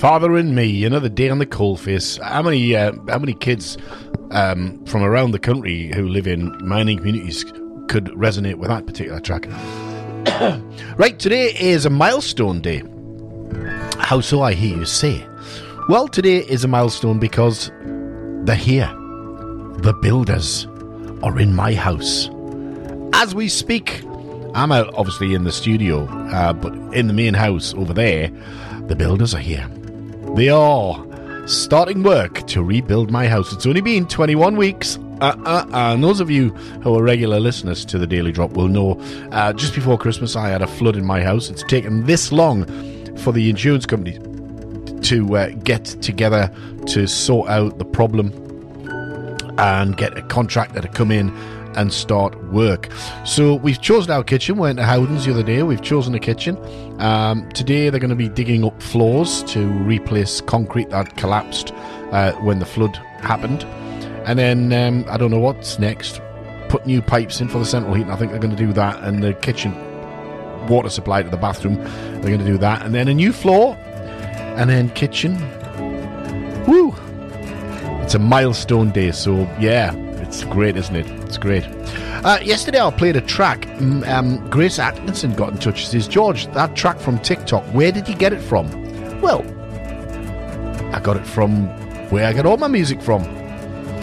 father and me, another day on the coalface. How many kids from around the country who live in mining communities could resonate with that particular track? Right, today is a milestone day. How so, I hear you say? Well, today is a milestone because they're here. The builders are in my house. As we speak, I'm out obviously in the studio, but in the main house over there, the builders are here. They are starting work to rebuild my house. It's only been 21 weeks. And those of you who are regular listeners to the Daily Drop will know just before Christmas I had a flood in my house. It's taken this long for the insurance company to get together to sort out the problem and get a contractor to come in and start work. So we've chosen our kitchen. We went to Howden's the other day. We've chosen a kitchen. Today they're going to be digging up floors to replace concrete that collapsed when the flood happened. And then I don't know what's next. Put new pipes in for the central heating. I think they're going to do that. And the kitchen water supply to the bathroom, they're going to do that. And then a new floor. And then kitchen. Woo! It's a milestone day, so yeah, it's great, isn't it? It's great. Yesterday I played a track. Grace Atkinson got in touch. She says, George, that track from TikTok, where did you get it from? Well, I got it from where I get all my music from.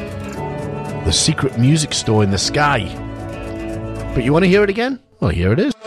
The secret music store in the sky. But you want to hear it again? Well, here it is.